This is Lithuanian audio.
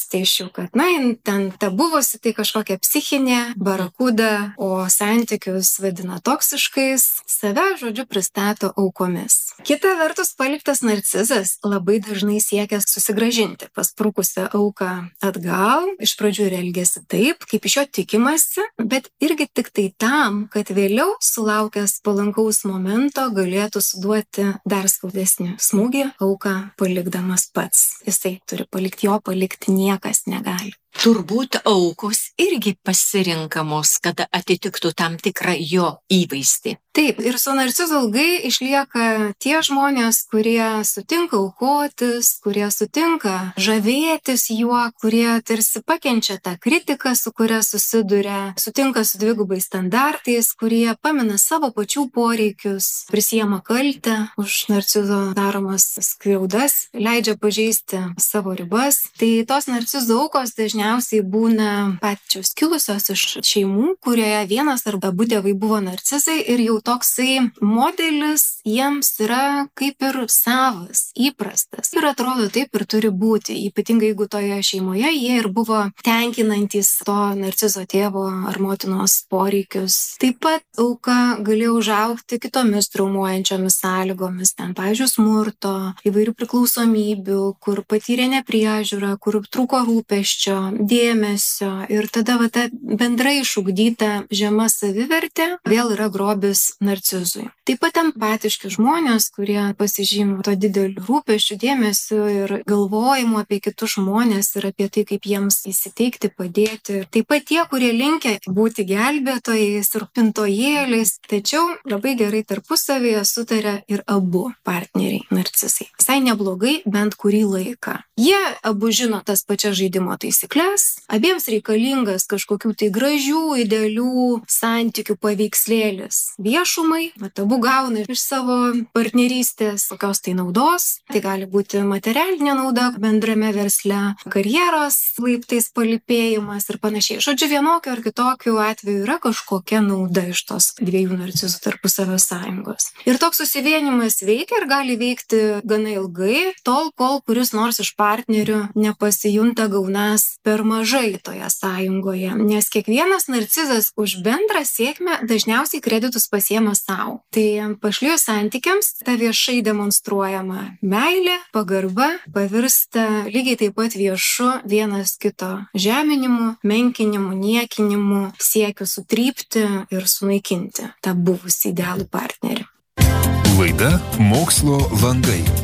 svarstė iš jų, kad, ten ta buvusi tai kažkokia psichinė barakuda, o santykius vadina toksiškais, save, žodžiu, pristato aukomis. Kita vertus, paliktas narcizas labai dažnai siekia susigrąžinti pasprukusią auką atgal, iš pradžių ir elgiasi taip, kaip iš jo tikimasi, bet irgi tik tai tam, kad vėliau sulaukęs palankaus momento galėtų suduoti dar skaudesnį smūgį auką palikdamas pats. Jisai turi palikti, jo palikti niekas negali. Turbūt aukos irgi pasirinkamos, kad atitiktų tam tikrą jo įvaizdį. Taip, ir su narcizu ilgai išlieka tie žmonės, kurie sutinka aukotis, kurie sutinka žavėtis juo, kurie tarsi pakenčia tą kritiką, su kuria susiduria, sutinka su dvigubais standartais, kurie pamina savo pačių poreikius, prisiema kaltę už narcizo daromas skriaudas, leidžia pažeisti savo ribas. Tai tos narcizo aukos dažniausiai būna pačios kilusios iš šeimų, kurioje vienas arba abu tėvai buvo narcizai ir jau toksai modelis jiems yra kaip ir savas, įprastas. Ir atrodo taip ir turi būti, ypatingai jeigu toje šeimoje jie ir buvo tenkinantys to narcizo tėvo ar motinos poreikius. Taip pat auka galėjo užaugti kitomis traumuojančiomis sąlygomis, ten, pavyzdžiui, smurto, įvairių priklausomybių, kur patyrė nepriežiūrą, kur trūko rūpesčio, dėmesio ir tada ta bendrai išugdyta žema savivertė vėl yra grobis narcizui. Taip pat empatiški žmonės, kurie pasižymi to dideliu rūpesčiu, dėmesiu ir galvojimu apie kitus žmonės ir apie tai, kaip jiems įsiteikti, padėti. Taip pat tie, kurie linkę būti gelbėtojais ir pintojėliais, tačiau labai gerai tarpusavėje sutaria ir abu partneriai narcizai. Visai neblogai bent kurį laiką. Jie abu žino tas pačias žaidimo taisyklės, abiems reikalingas kažkokių tai gražių, idealių santykių paveikslėlis viešumai, abu gauna iš savo partnerystės kokios tai naudos. Tai gali būti materialinė nauda bendrame versle, karjeros laiptais palipėjimas ir panašiai. Žodžiu, vienokio ar kitokiu atveju yra kažkokia nauda iš tos dviejų narcizų tarpusavio sąjungos. Ir toks susivienimas veikia ir gali veikti gana ilgai, tol, kol kuris nors iš partnerių nepasijunta gaunas per mažai toje sąjungoje, nes kiekvienas narcizas už bendrą sėkmę dažniausiai kreditus pasiema savo. Tai pašlijus santykiams ta viešai demonstruojama meilė, pagarba pavirsta lygiai taip pat viešu vienas kito žeminimu, menkinimu, niekinimu, siekiu sutrypti ir sunaikinti tą buvusį idealų partnerį. Laida Mokslo langai.